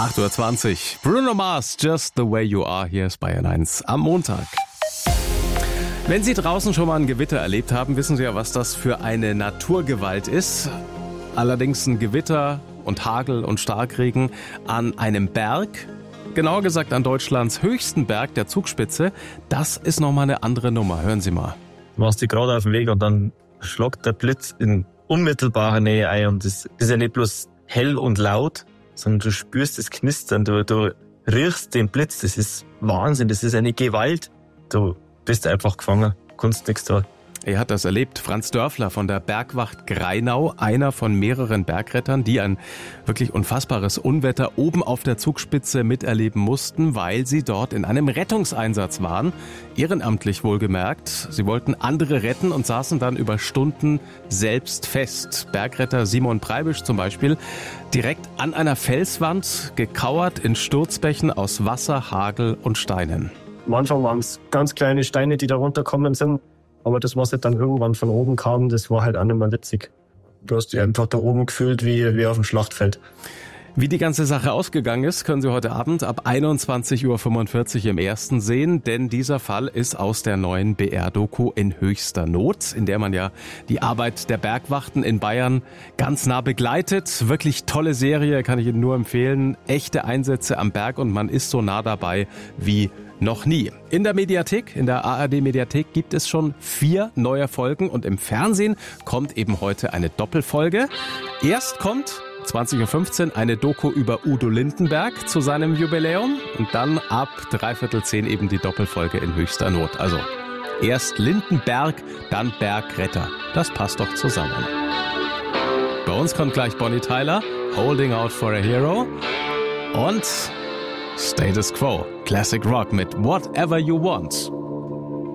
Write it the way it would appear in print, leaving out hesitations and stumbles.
8:20 Uhr. Bruno Mars, Just the Way You Are. Hier ist Bayern 1 am Montag. Wenn Sie draußen schon mal ein Gewitter erlebt haben, wissen Sie ja, was das für eine Naturgewalt ist. Allerdings ein Gewitter und Hagel und Starkregen an einem Berg, genauer gesagt an Deutschlands höchsten Berg, der Zugspitze, das ist nochmal eine andere Nummer. Hören Sie mal. Du machst dich gerade auf den Weg und dann schlagt der Blitz in unmittelbarer Nähe ein. Und das ist ja nicht bloß hell und laut, sondern du spürst das Knistern, du riechst den Blitz. Das ist Wahnsinn, das ist eine Gewalt. Du bist einfach gefangen, kannst nichts tun. Er hat das erlebt. Franz Dörfler von der Bergwacht Grainau, einer von mehreren Bergrettern, die ein wirklich unfassbares Unwetter oben auf der Zugspitze miterleben mussten, weil sie dort in einem Rettungseinsatz waren. Ehrenamtlich wohlgemerkt. Sie wollten andere retten und saßen dann über Stunden selbst fest. Bergretter Simon Preibisch zum Beispiel, direkt an einer Felswand, gekauert in Sturzbächen aus Wasser, Hagel und Steinen. Am Anfang waren es ganz kleine Steine, die da runtergekommen sind. Aber das, was halt dann irgendwann von oben kam, das war halt auch nicht mehr witzig. Du hast dich einfach da oben gefühlt wie auf dem Schlachtfeld. Wie die ganze Sache ausgegangen ist, können Sie heute Abend ab 21:45 Uhr im Ersten sehen, denn dieser Fall ist aus der neuen BR-Doku In höchster Not, in der man ja die Arbeit der Bergwachten in Bayern ganz nah begleitet. Wirklich tolle Serie, kann ich Ihnen nur empfehlen. Echte Einsätze am Berg und man ist so nah dabei wie noch nie. In der Mediathek, in der ARD-Mediathek gibt es schon 4 neue Folgen und im Fernsehen kommt eben heute eine Doppelfolge. Erst kommt 20:15 Uhr eine Doku über Udo Lindenberg zu seinem Jubiläum und dann ab 9:45 eben die Doppelfolge In höchster Not. Also erst Lindenberg, dann Bergretter. Das passt doch zusammen. Bei uns kommt gleich Bonnie Tyler, Holding Out for a Hero und Status Quo, Classic Rock mit Whatever You Want.